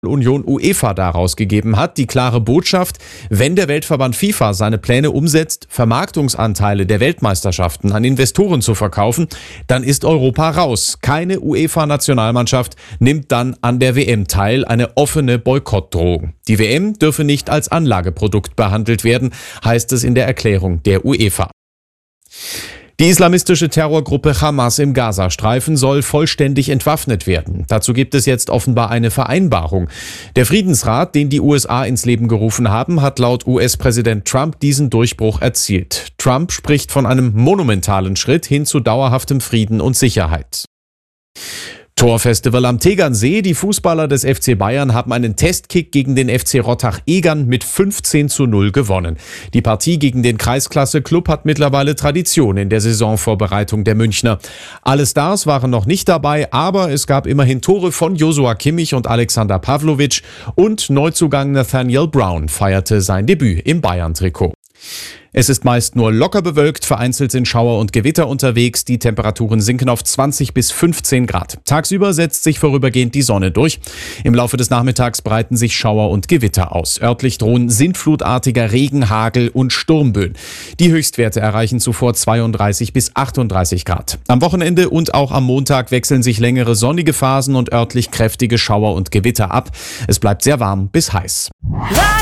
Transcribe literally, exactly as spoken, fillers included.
Union UEFA daraus gegeben hat. Die klare Botschaft: Wenn der Weltverband FIFA seine Pläne umsetzt, Vermarktungsanteile der Weltmeisterschaften an Investoren zu verkaufen, dann ist Europa raus. Keine UEFA-Nationalmannschaft nimmt dann an der W M teil, eine offene Boykottdrohung. Die W M dürfe nicht als Anlageprodukt behandelt werden, heißt es in der Erklärung der UEFA. Die islamistische Terrorgruppe Hamas im Gazastreifen soll vollständig entwaffnet werden. Dazu gibt es jetzt offenbar eine Vereinbarung. Der Friedensrat, den die U S A ins Leben gerufen haben, hat laut U S-Präsident Trump diesen Durchbruch erzielt. Trump spricht von einem monumentalen Schritt hin zu dauerhaftem Frieden und Sicherheit. Torfestival am Tegernsee. Die Fußballer des F C Bayern haben einen Testkick gegen den F C Rottach-Egern mit fünfzehn zu null gewonnen. Die Partie gegen den Kreisklasse-Club hat mittlerweile Tradition in der Saisonvorbereitung der Münchner. Alle Stars waren noch nicht dabei, aber es gab immerhin Tore von Joshua Kimmich und Alexander Pavlovic und Neuzugang Nathaniel Brown feierte sein Debüt im Bayern-Trikot. Es ist meist nur locker bewölkt, vereinzelt sind Schauer und Gewitter unterwegs. Die Temperaturen sinken auf zwanzig bis fünfzehn Grad. Tagsüber setzt sich vorübergehend die Sonne durch. Im Laufe des Nachmittags breiten sich Schauer und Gewitter aus. Örtlich drohen sintflutartiger Regen, Hagel und Sturmböen. Die Höchstwerte erreichen zuvor zweiunddreißig bis achtunddreißig Grad. Am Wochenende und auch am Montag wechseln sich längere sonnige Phasen und örtlich kräftige Schauer und Gewitter ab. Es bleibt sehr warm bis heiß.